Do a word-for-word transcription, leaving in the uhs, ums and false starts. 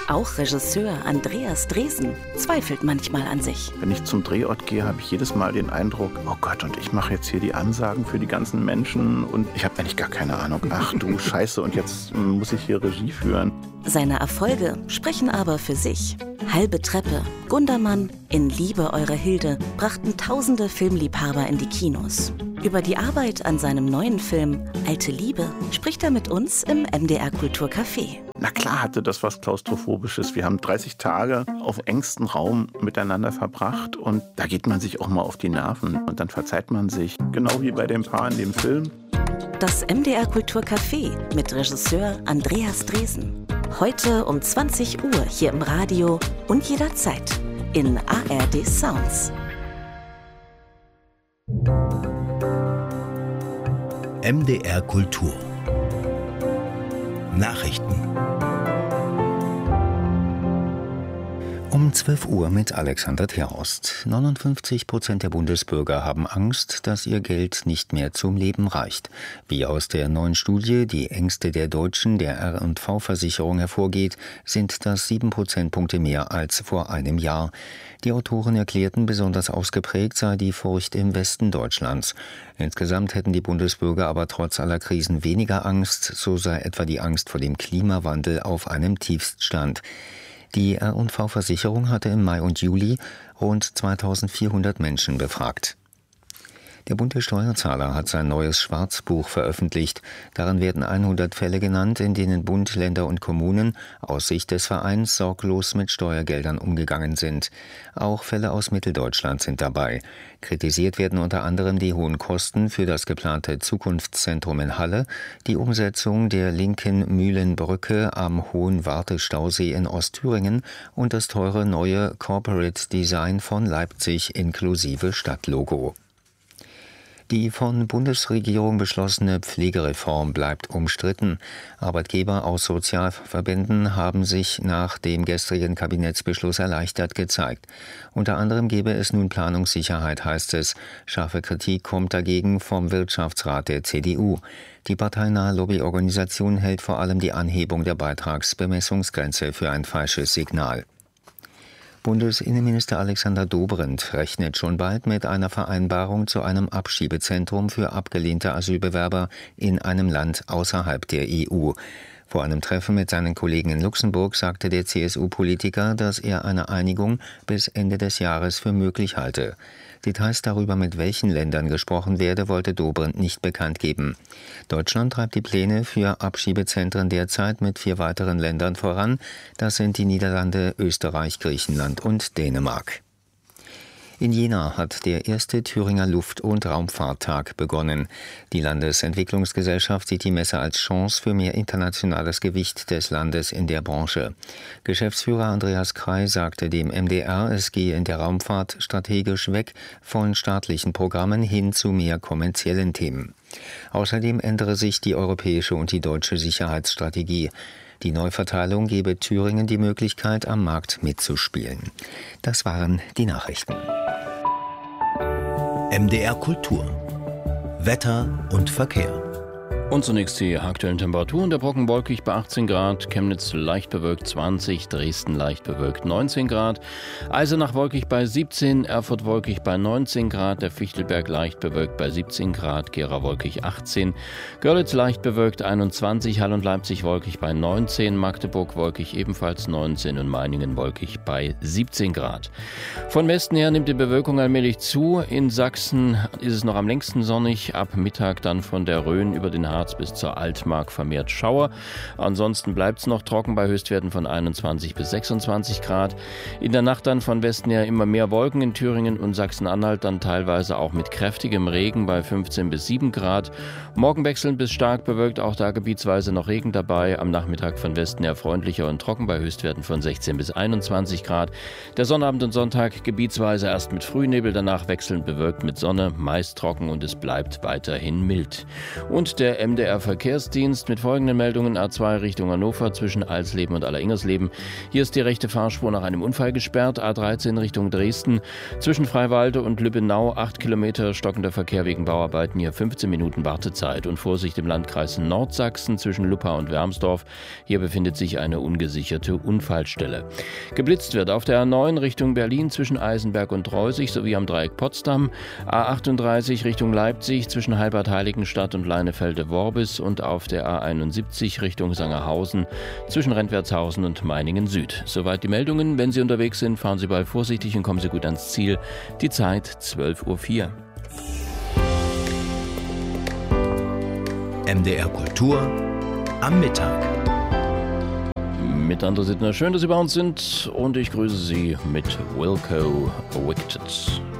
Auch Regisseur Andreas Dresen zweifelt manchmal an sich. Wenn ich zum Drehort gehe, habe ich jedes Mal den Eindruck, oh Gott, und ich mache jetzt hier die Ansagen für die ganzen Menschen und ich habe eigentlich gar keine Ahnung. Ach du Scheiße, und jetzt muss ich hier Regie führen. Seine Erfolge sprechen aber für sich. Halbe Treppe, Gundermann, In Liebe eure Hilde brachten tausende Filmliebhaber in die Kinos. Über die Arbeit an seinem neuen Film Alte Liebe spricht er mit uns im M D R Kulturcafé. Na klar hatte das was Klaustrophobisches. Wir haben dreißig Tage auf engstem Raum miteinander verbracht und da geht man sich auch mal auf die Nerven und dann verzeiht man sich. Genau wie bei dem Paar in dem Film. Das M D R Kulturcafé mit Regisseur Andreas Dresen. Heute um zwanzig Uhr hier im Radio und jederzeit in A R D Sounds. M D R Kultur Nachrichten um zwölf Uhr mit Alexander Terhorst. neunundfünfzig Prozent der Bundesbürger haben Angst, dass ihr Geld nicht mehr zum Leben reicht. Wie aus der neuen Studie Die Ängste der Deutschen der R und V-Versicherung hervorgeht, sind das sieben Prozentpunkte mehr als vor einem Jahr. Die Autoren erklärten, besonders ausgeprägt sei die Furcht im Westen Deutschlands. Insgesamt hätten die Bundesbürger aber trotz aller Krisen weniger Angst, so sei etwa die Angst vor dem Klimawandel auf einem Tiefststand. Die R und V-Versicherung hatte im Mai und Juli rund zweitausendvierhundert Menschen befragt. Der Bund der Steuerzahler hat sein neues Schwarzbuch veröffentlicht. Darin werden hundert Fälle genannt, in denen Bund, Länder und Kommunen aus Sicht des Vereins sorglos mit Steuergeldern umgegangen sind. Auch Fälle aus Mitteldeutschland sind dabei. Kritisiert werden unter anderem die hohen Kosten für das geplante Zukunftszentrum in Halle, die Umsetzung der linken Mühlenbrücke am Hohen Wartestausee in Ostthüringen und das teure neue Corporate Design von Leipzig inklusive Stadtlogo. Die von Bundesregierung beschlossene Pflegereform bleibt umstritten. Arbeitgeber aus Sozialverbänden haben sich nach dem gestrigen Kabinettsbeschluss erleichtert gezeigt. Unter anderem gebe es nun Planungssicherheit, heißt es. Scharfe Kritik kommt dagegen vom Wirtschaftsrat der C D U. Die parteinahe Lobbyorganisation hält vor allem die Anhebung der Beitragsbemessungsgrenze für ein falsches Signal. Bundesinnenminister Alexander Dobrindt rechnet schon bald mit einer Vereinbarung zu einem Abschiebezentrum für abgelehnte Asylbewerber in einem Land außerhalb der E U. Vor einem Treffen mit seinen Kollegen in Luxemburg sagte der C S U-Politiker, dass er eine Einigung bis Ende des Jahres für möglich halte. Details darüber, mit welchen Ländern gesprochen werde, wollte Dobrindt nicht bekannt geben. Deutschland treibt die Pläne für Abschiebezentren derzeit mit vier weiteren Ländern voran. Das sind die Niederlande, Österreich, Griechenland und Dänemark. In Jena hat der erste Thüringer Luft- und Raumfahrttag begonnen. Die Landesentwicklungsgesellschaft sieht die Messe als Chance für mehr internationales Gewicht des Landes in der Branche. Geschäftsführer Andreas Krei sagte dem M D R, es gehe in der Raumfahrt strategisch weg von staatlichen Programmen hin zu mehr kommerziellen Themen. Außerdem ändere sich die europäische und die deutsche Sicherheitsstrategie. Die Neuverteilung gebe Thüringen die Möglichkeit, am Markt mitzuspielen. Das waren die Nachrichten. M D R Kultur. Wetter und Verkehr. Und zunächst die aktuellen Temperaturen. Der Brocken wolkig bei achtzehn Grad, Chemnitz leicht bewölkt zwanzig, Dresden leicht bewölkt neunzehn Grad, Eisenach wolkig bei siebzehn, Erfurt wolkig bei neunzehn Grad, der Fichtelberg leicht bewölkt bei siebzehn Grad, Gera wolkig achtzehn, Görlitz leicht bewölkt einundzwanzig, Hall und Leipzig wolkig bei neunzehn, Magdeburg wolkig ebenfalls neunzehn und Meiningen wolkig bei siebzehn Grad. Von Westen her nimmt die Bewölkung allmählich zu. In Sachsen ist es noch am längsten sonnig, ab Mittag dann von der Rhön über den Harz bis zur Altmark vermehrt Schauer. Ansonsten bleibt es noch trocken bei Höchstwerten von einundzwanzig bis sechsundzwanzig Grad. In der Nacht dann von Westen her immer mehr Wolken in Thüringen und Sachsen-Anhalt, dann teilweise auch mit kräftigem Regen bei fünfzehn bis sieben Grad. Morgen wechselnd bis stark bewölkt, auch da gebietsweise noch Regen dabei. Am Nachmittag von Westen her freundlicher und trocken bei Höchstwerten von sechzehn bis einundzwanzig Grad. Der Sonnabend und Sonntag gebietsweise erst mit Frühnebel, danach wechselnd bewölkt mit Sonne, meist trocken und es bleibt weiterhin mild. Und der M D R Verkehrsdienst mit folgenden Meldungen. A zwei Richtung Hannover zwischen Alsleben und Alleringgersleben. Hier ist die rechte Fahrspur nach einem Unfall gesperrt. A dreizehn Richtung Dresden zwischen Freiwalde und Lübbenau acht Kilometer stockender Verkehr wegen Bauarbeiten. Hier fünfzehn Minuten Wartezeit. Und Vorsicht im Landkreis Nordsachsen zwischen Luppau und Wermsdorf. Hier befindet sich eine ungesicherte Unfallstelle. Geblitzt wird auf der A neun Richtung Berlin zwischen Eisenberg und Reusig sowie am Dreieck Potsdam. A achtunddreißig Richtung Leipzig zwischen Halbert-Heiligenstadt und Leinefelde-Worbis und auf der A einundsiebzig Richtung Sangerhausen zwischen Rentwertshausen und Meiningen Süd. Soweit die Meldungen. Wenn Sie unterwegs sind, fahren Sie bald vorsichtig und kommen Sie gut ans Ziel. Die Zeit zwölf Uhr vier. M D R Kultur am Mittag. Mit André Sittner. Schön, dass Sie bei uns sind und ich grüße Sie mit Wilco Wicked.